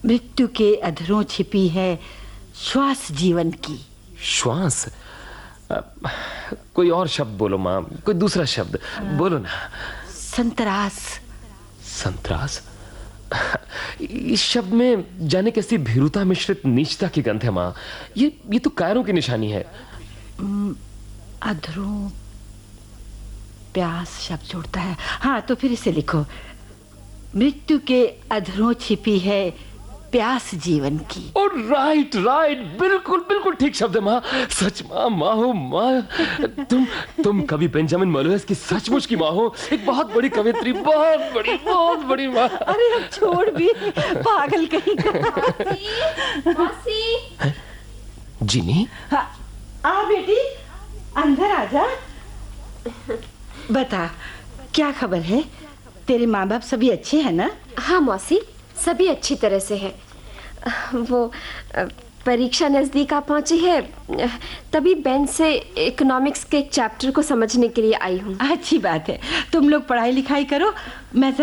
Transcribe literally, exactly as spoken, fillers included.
मृत्यु के अधरों छिपी है श्वास जीवन की। श्वास? आ, कोई और शब्द बोलो माँ, कोई दूसरा शब्द बोलो ना। संतरास। संतरास? इस शब्द में जाने कैसी भीरुता मिश्रित नीचता की गंध है माँ। ये ये तो कायरों की निशानी है। अधरों प्यास शब्द जोड़ता है। हाँ, तो फिर इसे लिखो। मृत्यु के अधरों छिपी है प्यास जीवन की। ओ राइट राइट, बिल्कुल बिल्कुल ठीक शब्द है माँ। सच माँ, माँ हो माँ। तुम तुम कवि बेंजामिन मोलोस की सचमुच की माँ हो। एक बहुत बड़ी कवियत्री, बहुत बड़ी बहुत बड़ी माँ। अरे अब छोड़ भी, पागल कहीं का। मौसी। जीनी? हाँ, आ बेटी, अंदर आजा। बता, क्या खबर है? तेरे माँ बाप सभी अच्छे हैं ना? हाँ मौसी, सभी अच्छी तरह से है। वो परीक्षा नजदीक आ पहुंची है, तभी बेंच से इकोनॉमिक्स के एक चैप्टर को समझने के लिए आई हूँ। अच्छी बात है, तुम लोग पढ़ाई लिखाई करो, मैं